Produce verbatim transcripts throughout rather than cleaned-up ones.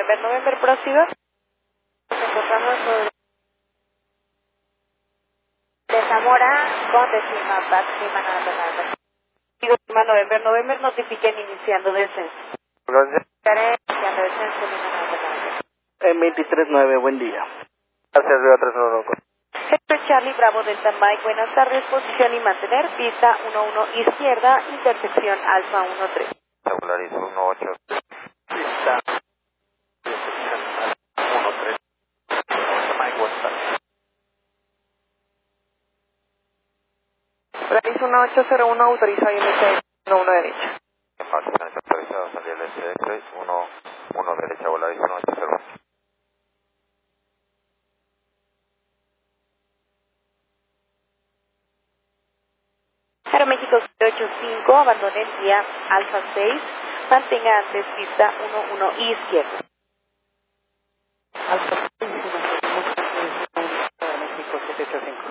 November, November, próximo. Nos encontramos sobre de Zamora con destino a Paz, Lima, November. Digo, Lima, November, November, notifiquen iniciando descenso. Gracias. Estaré iniciando descenso, Lima, November. En veintitrés nueve, buen día. Gracias, Río tres uno uno. Esto es Charlie Bravo Delta Mike, buenas tardes, posición y mantener, pista uno uno izquierda, intersección Alfa uno tres. Tabularis uno ocho. Pista. uno tres. Mike, buenas tardes. Polaris uno ocho cero uno, autoriza I M C uno uno derecha. Marcianes autorizados, salida del S X, uno uno derecha, Volaris uno ocho cero. Aeroméxico siete ocho cinco, abandone el vía Alfa seis, mantenga antes pista uno uno izquierda. Alfa seis, México siete ocho cinco.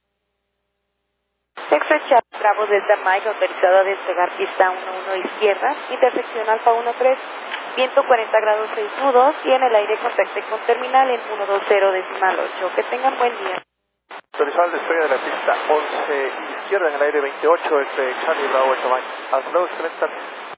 Texas Charlie Bravo Delta Mike, autorizado a despegar pista uno uno izquierda, intersección Alfa uno tres, viento cuarenta grados seis nudos y en el aire contacte con terminal en ciento veinte decimal ocho. Que tengan buen día. Autorizado el despegue de la pista once izquierda en el aire veintiocho, este Charlie Bravo, Delta Mike. Hasta luego, excelente tarde.